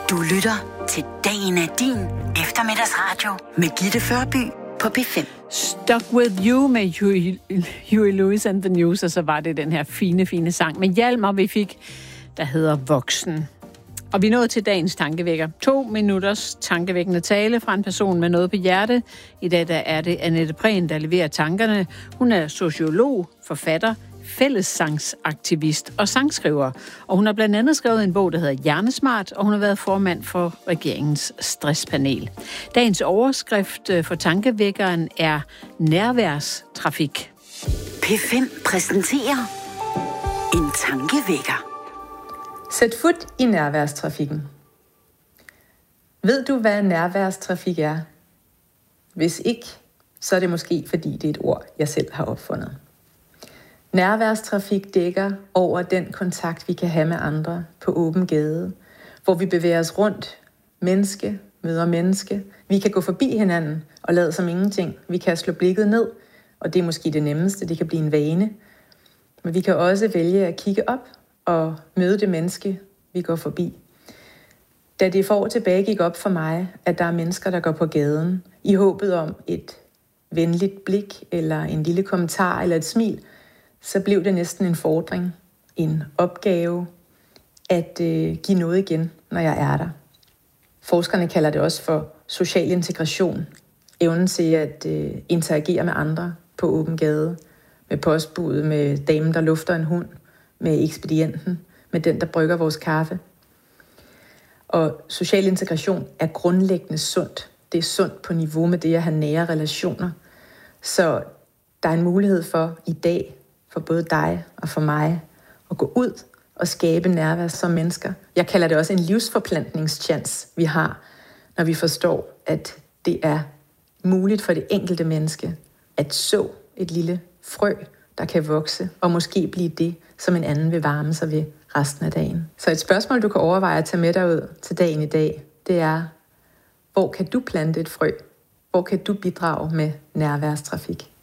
Du lytter til Dagen er din eftermiddagsradio med Gitte Førby på P5. Stuck With You med Huey Lewis and the News, og så var det den her fine sang med Hjalmar, vi fik, der hedder Voksen. Og vi er nået til dagens tankevækker. 2 minutters tankevækkende tale fra en person med noget på hjerte. I dag der er det Annette Prehn, der leverer tankerne. Hun er sociolog, forfatter, fællessangsaktivist og sangskriver. Og hun har blandt andet skrevet en bog, der hedder Hjernesmart, og hun har været formand for regeringens stresspanel. Dagens overskrift for tankevækkeren er nærværstrafik. P5 præsenterer en tankevækker. Sæt fod i nærværstrafikken. Ved du, hvad nærværstrafik er? Hvis ikke, så er det måske, fordi det er et ord, jeg selv har opfundet. Nærværstrafik dækker over den kontakt, vi kan have med andre på åben gade, hvor vi bevæger os rundt, menneske møder menneske. Vi kan gå forbi hinanden og lade som ingenting. Vi kan slå blikket ned, og det er måske det nemmeste, det kan blive en vane. Men vi kan også vælge at kigge op og møde det menneske, vi går forbi. Da det for år tilbage gik op for mig, at der er mennesker, der går på gaden, i håbet om et venligt blik, eller en lille kommentar, eller et smil, så blev det næsten en fordring, en opgave, at give noget igen, når jeg er der. Forskerne kalder det også for social integration, evnen til at interagere med andre på åben gade, med postbudet, med damen, der lufter en hund, med ekspedienten, med den, der brygger vores kaffe. Og social integration er grundlæggende sundt. Det er sundt på niveau med det at have nære relationer. Så der er en mulighed for i dag, for både dig og for mig, at gå ud og skabe nærvær som mennesker. Jeg kalder det også en livsforplantningschance, vi har, når vi forstår, at det er muligt for det enkelte menneske at så et lille frø, der kan vokse, og måske blive det, som en anden vil varme sig ved resten af dagen. Så et spørgsmål, du kan overveje at tage med dig ud til dagen i dag, det er, hvor kan du plante et frø? Hvor kan du bidrage med nærværstrafik?